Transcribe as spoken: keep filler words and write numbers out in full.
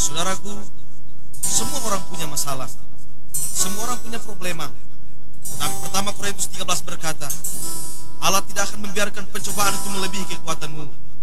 Saudaraku, semua orang punya masalah, semua orang punya problema. Tetapi pertama Korintus tiga belas berkata, Allah tidak akan membiarkan pencobaan itu melebihi kekuatanmu.